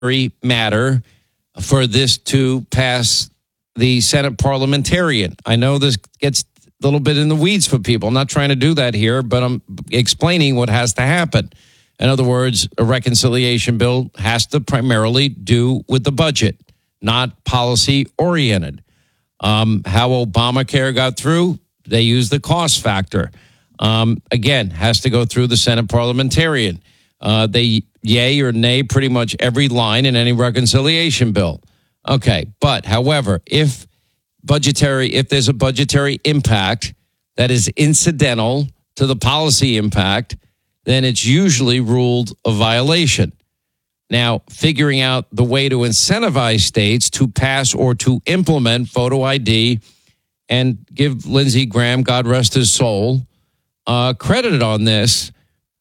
matter for this to pass the Senate parliamentarian. I know this gets a little bit in the weeds for people. I'm not trying to do that here, but I'm explaining what has to happen. In other words, a reconciliation bill has to primarily do with the budget, not policy oriented. How Obamacare got through, they used the cost factor. Again, has to go through the Senate parliamentarian. They yay or nay pretty much every line in any reconciliation bill. Okay, but however, if there's a budgetary impact that is incidental to the policy impact, then it's usually ruled a violation. Now, figuring out the way to incentivize states to pass or to implement photo ID and give Lindsey Graham, God rest his soul, credited on this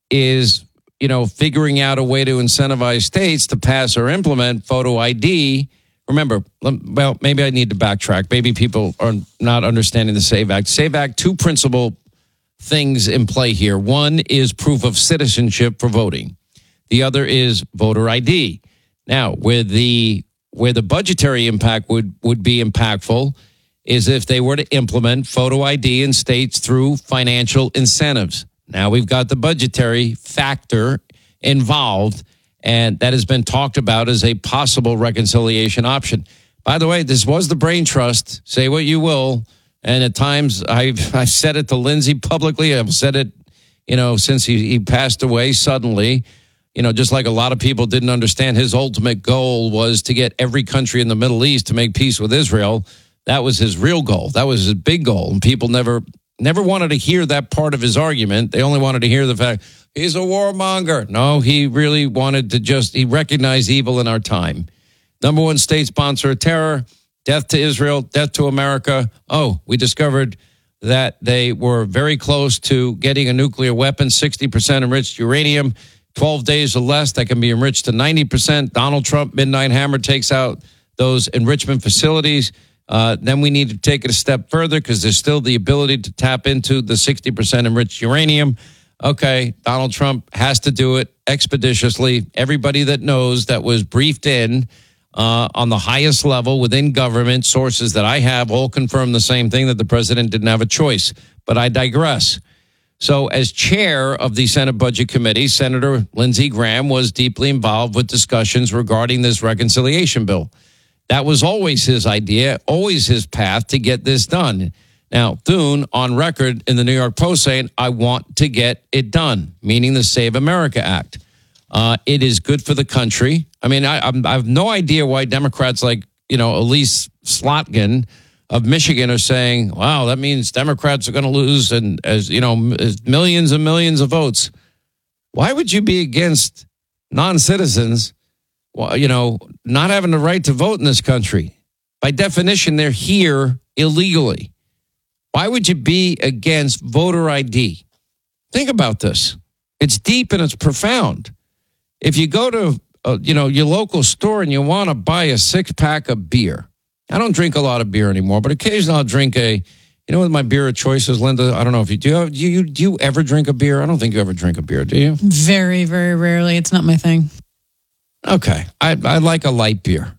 is, figuring out a way to incentivize states to pass or implement photo ID. Remember, well, maybe I need to backtrack. Maybe people are not understanding the SAVE Act. SAVE Act, two principal things in play here. One is proof of citizenship for voting. The other is voter ID. Now, where the budgetary impact would be impactful is if they were to implement photo ID in states through financial incentives. Now we've got the budgetary factor involved, and that has been talked about as a possible reconciliation option. By the way, this was the brain trust. Say what you will. And at times I've said it to Lindsey publicly. I've said it, since he passed away suddenly. Just like a lot of people didn't understand his ultimate goal was to get every country in the Middle East to make peace with Israel. That was his real goal. That was his big goal. And people never wanted to hear that part of his argument. They only wanted to hear the fact he's a warmonger. No, he really wanted to he recognized evil in our time. Number one state sponsor of terror, death to Israel, death to America. Oh, we discovered that they were very close to getting a nuclear weapon, 60% enriched uranium, 12 days or less that can be enriched to 90%. Donald Trump, Midnight Hammer, takes out those enrichment facilities. Then we need to take it a step further because there's still the ability to tap into the 60% enriched uranium. Okay, Donald Trump has to do it expeditiously. Everybody that knows that was briefed in on the highest level within government, sources that I have all confirm the same thing, that the president didn't have a choice. But I digress. So as chair of the Senate Budget Committee, Senator Lindsey Graham was deeply involved with discussions regarding this reconciliation bill. That was always his idea, always his path to get this done. Now, Thune on record in the New York Post saying, I want to get it done, meaning the Save America Act. It is good for the country. I mean, I have no idea why Democrats like, Elise Slotkin of Michigan are saying, wow, that means Democrats are going to lose and as millions and millions of votes. Why would you be against non-citizens, not having the right to vote in this country? By definition, they're here illegally. Why would you be against voter ID? Think about this. It's deep and it's profound. If you go to, your local store and you want to buy a 6-pack of beer. I don't drink a lot of beer anymore, but occasionally I'll drink what my beer of choice is, Linda? I don't know if you do. Do you ever drink a beer? I don't think you ever drink a beer, do you? Very, very rarely. It's not my thing. Okay. I like a light beer.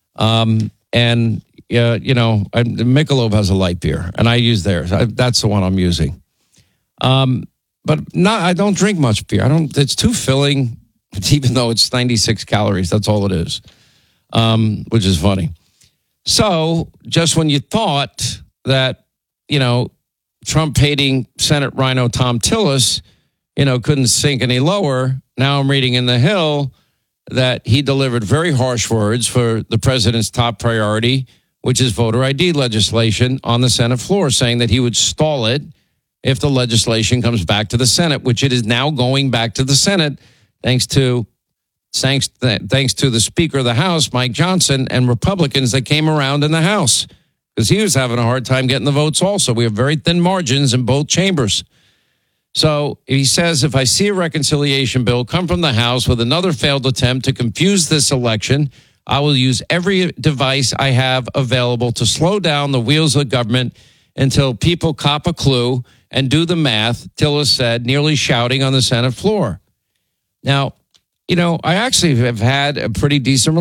Michelob has a light beer, and I use theirs. That's the one I'm using. But I don't drink much beer. It's too filling, even though it's 96 calories. That's all it is, which is funny. So just when you thought that, Trump-hating Senate Rhino Tom Tillis, couldn't sink any lower, now I'm reading in The Hill that he delivered very harsh words for the president's top priority, which is voter ID legislation on the Senate floor, saying that he would stall it if the legislation comes back to the Senate, which it is now going back to the Senate, thanks to the Speaker of the House, Mike Johnson, and Republicans that came around in the House, because he was having a hard time getting the votes also. We have very thin margins in both chambers. So he says, if I see a reconciliation bill come from the House with another failed attempt to confuse this election, I will use every device I have available to slow down the wheels of government until people cop a clue and do the math, Tillis said, nearly shouting on the Senate floor. Now, I actually have had a pretty decent